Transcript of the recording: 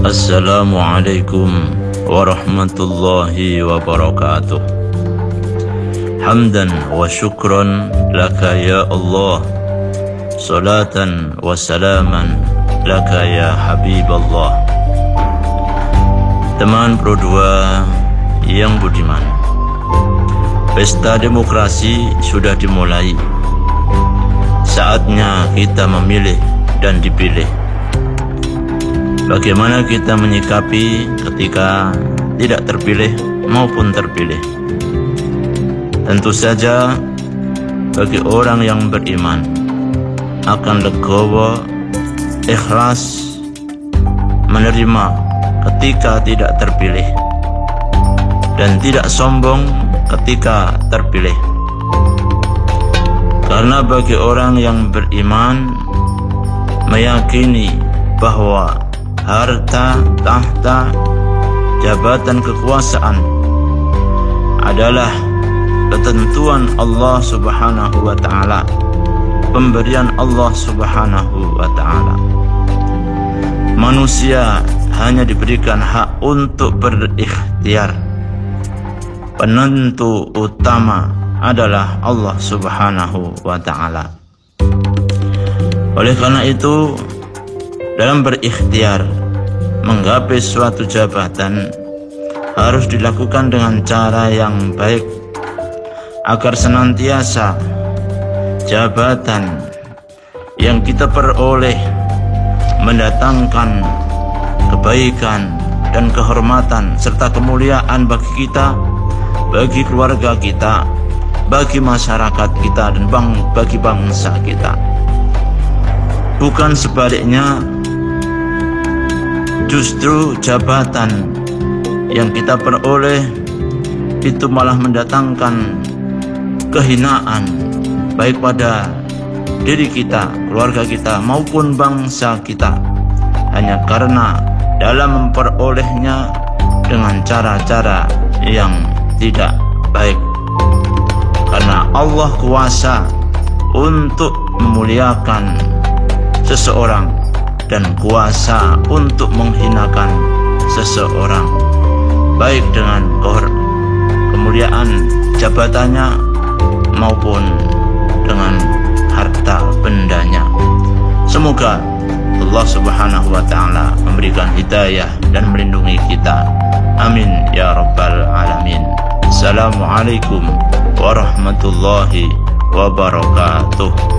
Assalamualaikum warahmatullahi wabarakatuh. Hamdan wa syukran laka ya Allah, salatan wa salaman laka ya Habiballah. Teman Pro 2 yang budiman, pesta demokrasi sudah dimulai. Saatnya kita memilih dan dipilih. Bagaimana kita menyikapi ketika tidak terpilih maupun terpilih? Tentu saja bagi orang yang beriman akan legowo, ikhlas menerima ketika tidak terpilih, dan tidak sombong ketika terpilih. Karena bagi orang yang beriman meyakini bahwa harta, tahta, jabatan, kekuasaan adalah ketentuan Allah Subhanahu wa ta'ala, pemberian Allah Subhanahu wa ta'ala. Manusia hanya diberikan hak untuk berikhtiar. Penentu utama adalah Allah Subhanahu wa ta'ala. Oleh karena itu, dalam berikhtiar menggapai suatu jabatan harus dilakukan dengan cara yang baik, agar senantiasa jabatan yang kita peroleh mendatangkan kebaikan dan kehormatan serta kemuliaan bagi kita, bagi keluarga kita, bagi masyarakat kita, dan bagi bangsa kita. Bukan sebaliknya, justru jabatan yang kita peroleh itu malah mendatangkan kehinaan baik pada diri kita, keluarga kita, maupun bangsa kita, hanya karena dalam memperolehnya dengan cara-cara yang tidak baik. Karena Allah kuasa untuk memuliakan seseorang dan kuasa untuk menghinakan seseorang, baik dengan kemuliaan jabatannya maupun dengan harta bendanya. Semoga Allah Subhanahu wa ta'ala memberikan hidayah dan melindungi kita. Amin ya rabbal alamin. Assalamualaikum warahmatullahi wabarakatuh.